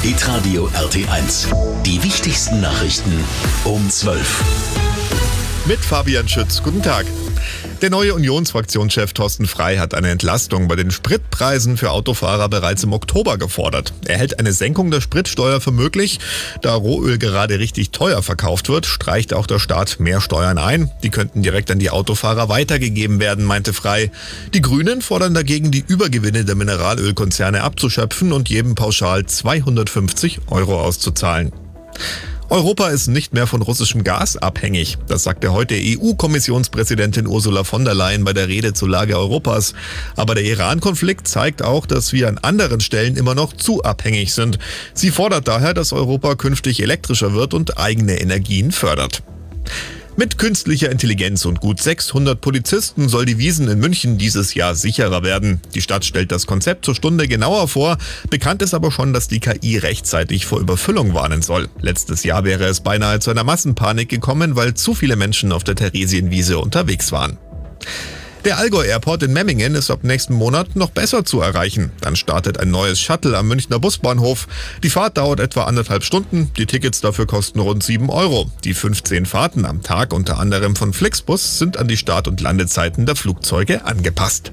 Hitradio RT1. Die wichtigsten Nachrichten um 12. Mit Fabian Schütz. Guten Tag. Der neue Unionsfraktionschef Thorsten Frey hat eine Entlastung bei den Spritpreisen für Autofahrer bereits im Oktober gefordert. Er hält eine Senkung der Spritsteuer für möglich. Da Rohöl gerade richtig teuer verkauft wird, streicht auch der Staat mehr Steuern ein. Die könnten direkt an die Autofahrer weitergegeben werden, meinte Frey. Die Grünen fordern dagegen, die Übergewinne der Mineralölkonzerne abzuschöpfen und jedem pauschal 250 € auszuzahlen. Europa ist nicht mehr von russischem Gas abhängig. Das sagte heute EU-Kommissionspräsidentin Ursula von der Leyen bei der Rede zur Lage Europas. Aber der Iran-Konflikt zeigt auch, dass wir an anderen Stellen immer noch zu abhängig sind. Sie fordert daher, dass Europa künftig elektrischer wird und eigene Energien fördert. Mit künstlicher Intelligenz und gut 600 Polizisten soll die Wiesn in München dieses Jahr sicherer werden. Die Stadt stellt das Konzept zur Stunde genauer vor. Bekannt ist aber schon, dass die KI rechtzeitig vor Überfüllung warnen soll. Letztes Jahr wäre es beinahe zu einer Massenpanik gekommen, weil zu viele Menschen auf der Theresienwiese unterwegs waren. Der Allgäu Airport in Memmingen ist ab nächsten Monat noch besser zu erreichen. Dann startet ein neues Shuttle am Münchner Busbahnhof. Die Fahrt dauert etwa 1,5 Stunden. Die Tickets dafür kosten rund 7 €. Die 15 Fahrten am Tag, unter anderem von Flixbus, sind an die Start- und Landezeiten der Flugzeuge angepasst.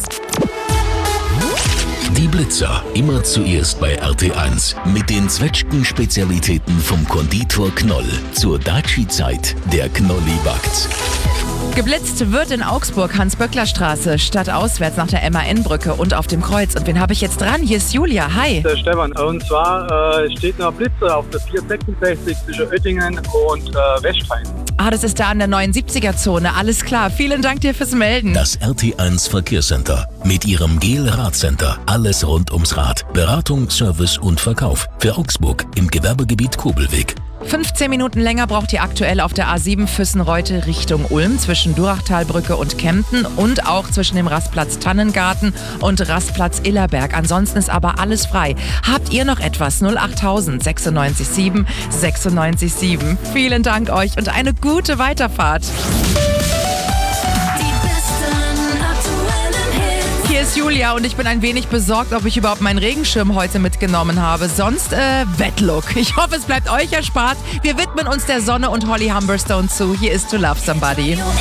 Die Blitzer, immer zuerst bei RT1. Mit den Zwetschgen-Spezialitäten vom Konditor Knoll. Zur Daci-Zeit, der Knolli backt. Geblitzt wird in Augsburg, Hans-Böckler-Straße, stadtauswärts nach der MAN-Brücke und auf dem Kreuz. Und wen habe ich jetzt dran? Hier ist Julia, hi. Der Stefan. Und zwar steht noch Blitze auf der 466 zwischen Oettingen und Westheim. Das ist da an der 79er-Zone. Alles klar. Vielen Dank dir fürs Melden. Das RT1 Verkehrscenter. Mit ihrem GEL-Radcenter. Alles rund ums Rad. Beratung, Service und Verkauf. Für Augsburg im Gewerbegebiet Kobelweg. 15 Minuten länger braucht ihr aktuell auf der A7 Füssenreute Richtung Ulm zwischen Durachtalbrücke und Kempten und auch zwischen dem Rastplatz Tannengarten und Rastplatz Illerberg. Ansonsten ist aber alles frei. Habt ihr noch etwas? 08000 96 96 7. Vielen Dank euch und eine gute Weiterfahrt. Hier ist Julia und ich bin ein wenig besorgt, ob ich überhaupt meinen Regenschirm heute mitgenommen habe. Sonst Wettlook. Ich hoffe, es bleibt euch erspart. Wir widmen uns der Sonne und Holly Humberstone zu. Hier ist To Love Somebody.